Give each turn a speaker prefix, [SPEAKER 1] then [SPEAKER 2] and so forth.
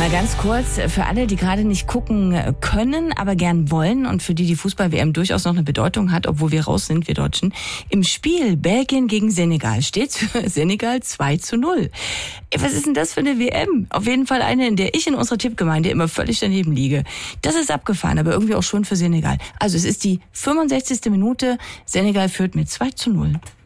[SPEAKER 1] Mal ganz kurz, für alle, die gerade nicht gucken können, aber gern wollen und für die die Fußball-WM durchaus noch eine Bedeutung hat, obwohl wir raus sind, wir Deutschen. Im Spiel Belgien gegen Senegal steht für Senegal 2:0. Was ist denn das für eine WM? Auf jeden Fall eine, in der ich in unserer Tippgemeinde immer völlig daneben liege. Das ist abgefahren, aber irgendwie auch schon für Senegal. Also es ist die 65. Minute, Senegal führt mit 2:0.